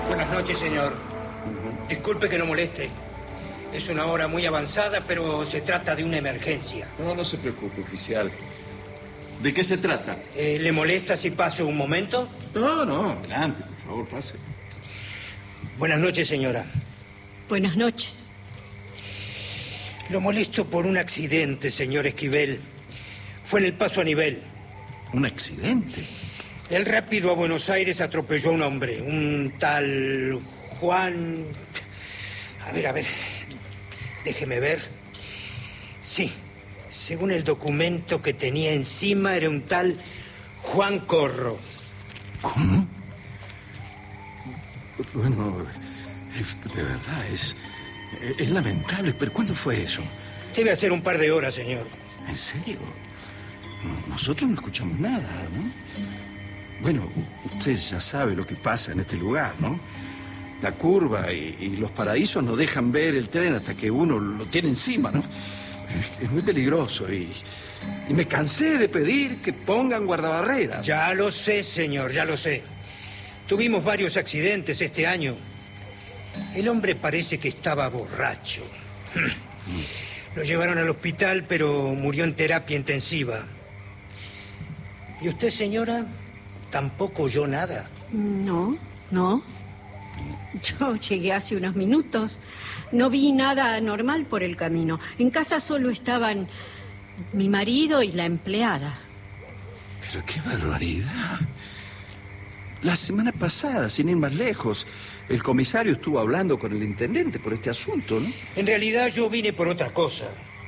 Buenas noches, señor. Disculpe que no moleste. Es una hora muy avanzada, pero se trata de una emergencia. No se preocupe, oficial. ¿De qué se trata? ¿Le molesta si paso un momento? No, adelante, por favor, pase. Buenas noches, señora. Buenas noches. Lo molesto por un accidente, señor Esquivel. Fue en el paso a nivel. ¿Un accidente? El rápido a Buenos Aires atropelló a un hombre, un tal Juan... A ver, déjeme ver. Sí, según el documento que tenía encima, era un tal Juan Corro. ¿Cómo? Bueno, de verdad, es lamentable, pero ¿cuándo fue eso? Debe hacer un par de horas, señor. ¿En serio? Nosotros no escuchamos nada, ¿no? Bueno, usted ya sabe lo que pasa en este lugar, ¿no? La curva y los paraísos no dejan ver el tren hasta que uno lo tiene encima, ¿no? Es muy peligroso y me cansé de pedir que pongan guardabarreras. Ya lo sé, señor, ya lo sé. Tuvimos varios accidentes este año. El hombre parece que estaba borracho. Lo llevaron al hospital, pero murió en terapia intensiva. ¿Y usted, señora, tampoco oyó nada? No. Yo llegué hace unos minutos. No vi nada anormal por el camino. En casa solo estaban mi marido y la empleada. Pero qué barbaridad. La semana pasada, sin ir más lejos, el comisario estuvo hablando con el intendente por este asunto, ¿no? En realidad yo vine por otra cosa.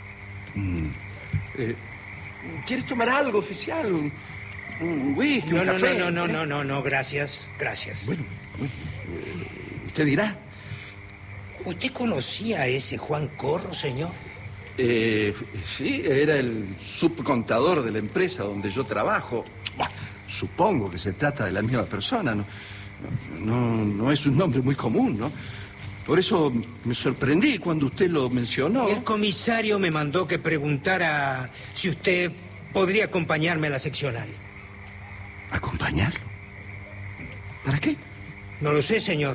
¿Quieres tomar algo, oficial? ¿Un whisky, un café? No, gracias. Bueno, usted dirá. ¿Usted conocía a ese Juan Corro, señor? Sí, era el subcontador de la empresa donde yo trabajo. Supongo que se trata de la misma persona, no es un nombre muy común, ¿no? Por eso me sorprendí cuando usted lo mencionó. El comisario me mandó que preguntara si usted podría acompañarme a la seccional. ¿Acompañarlo? ¿Para qué? No lo sé, señor.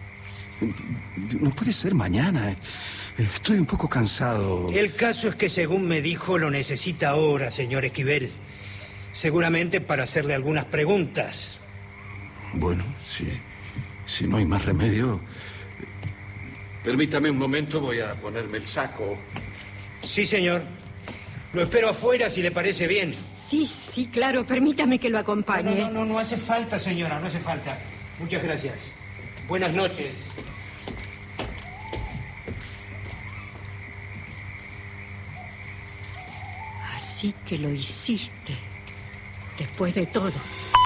No puede ser mañana. Estoy un poco cansado. El caso es que, según me dijo, lo necesita ahora, señor Esquivel. Seguramente para hacerle algunas preguntas. Bueno, si no hay más remedio... Permítame un momento, voy a ponerme el saco. Sí, señor. Lo espero afuera, si le parece bien. Sí, claro. Permítame que lo acompañe. No hace falta, señora, no hace falta. Muchas gracias. Buenas noches. Así que lo hiciste, después de todo.